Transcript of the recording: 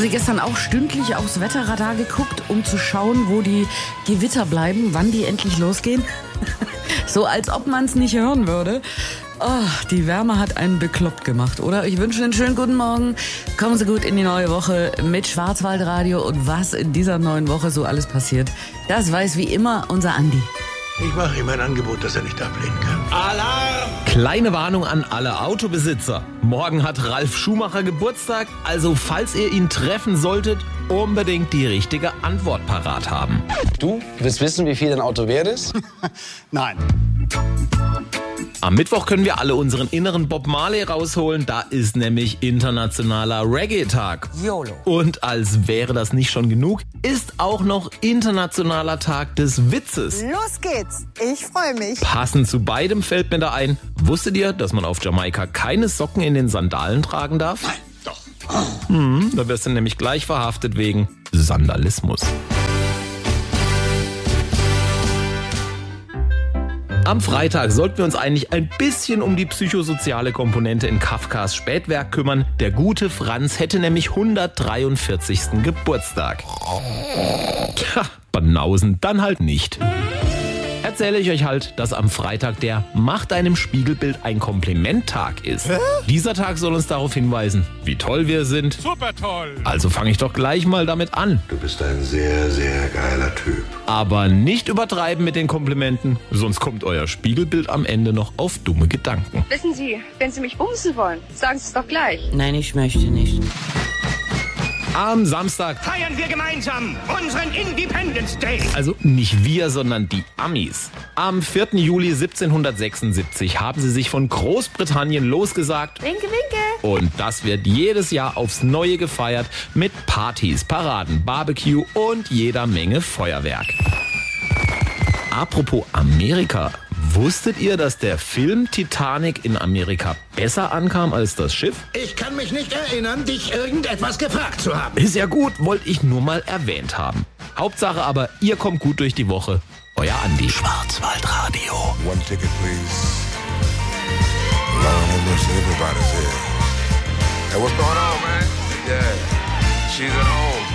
Sie gestern auch stündlich aufs Wetterradar geguckt, um zu schauen, wo die Gewitter bleiben, wann die endlich losgehen? So als ob man es nicht hören würde. Oh, die Wärme hat einen bekloppt gemacht, oder? Ich wünsche einen schönen guten Morgen. Kommen Sie gut in die neue Woche mit Schwarzwaldradio. Und was in dieser neuen Woche so alles passiert, das weiß wie immer unser Andi. Ich mache ihm ein Angebot, das er nicht ablehnen kann. Alarm! Kleine Warnung an alle Autobesitzer. Morgen hat Ralf Schumacher Geburtstag, also falls ihr ihn treffen solltet, unbedingt die richtige Antwort parat haben. Du willst wissen, wie viel dein Auto wert ist? Nein. Am Mittwoch können wir alle unseren inneren Bob Marley rausholen. Da ist nämlich internationaler Reggae-Tag. YOLO. Und als wäre das nicht schon genug, ist auch noch internationaler Tag des Witzes. Los geht's, ich freue mich. Passend zu beidem fällt mir da ein, wusstet ihr, dass man auf Jamaika keine Socken in den Sandalen tragen darf? Nein, doch. Da wirst du nämlich gleich verhaftet wegen Sandalismus. Am Freitag sollten wir uns eigentlich ein bisschen um die psychosoziale Komponente in Kafkas Spätwerk kümmern. Der gute Franz hätte nämlich 143. Geburtstag. Tja, Banausen dann halt nicht. Erzähle ich euch halt, dass am Freitag der Macht einem Spiegelbild ein Kompliment-Tag ist. Dieser Tag soll uns darauf hinweisen, wie toll wir sind. Super toll! Also fange ich doch gleich mal damit an. Du bist ein sehr, sehr geiler Typ. Aber nicht übertreiben mit den Komplimenten, sonst kommt euer Spiegelbild am Ende noch auf dumme Gedanken. Wissen Sie, wenn Sie mich bumsen wollen, sagen Sie es doch gleich. Nein, ich möchte nicht. Am Samstag, Feiern wir gemeinsam unseren Independence Day! also nicht wir, sondern die Amis. Am 4. Juli 1776 haben sie sich von Großbritannien losgesagt. Winke, winke! Und das wird jedes Jahr aufs Neue gefeiert mit Partys, Paraden, Barbecue und jeder Menge Feuerwerk. Apropos Amerika. Wusstet ihr, dass der Film Titanic in Amerika besser ankam als das Schiff? Ich kann mich nicht erinnern, dich irgendetwas gefragt zu haben. Ist ja gut, wollte ich nur mal erwähnt haben. Hauptsache aber, ihr kommt gut durch die Woche. Euer Andi. Schwarzwaldradio. One ticket, please. Lord have mercy, everybody's here. Hey, what's going on, man? Yeah, she's at home.